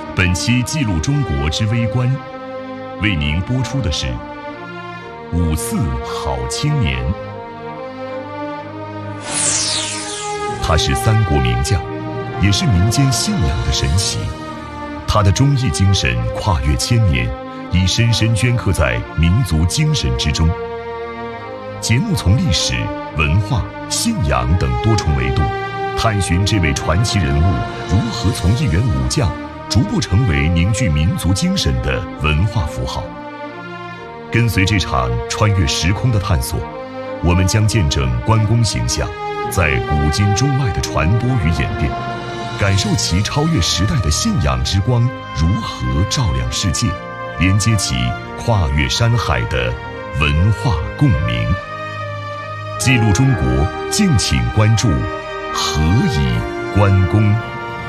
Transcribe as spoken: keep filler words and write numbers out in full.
本期记录中国之微观，为您播出的是五四好青年。他是三国名将，也是民间信仰的神奇。他的忠义精神跨越千年，已深深镌刻在民族精神之中。节目从历史、文化、信仰等多重维度，探寻这位传奇人物如何从一员武将逐步成为凝聚民族精神的文化符号。跟随这场穿越时空的探索，我们将见证关公形象在古今中外的传播与演变，感受其超越时代的信仰之光如何照亮世界，连接起跨越山海的文化共鸣。记录中国，敬请关注何以关公。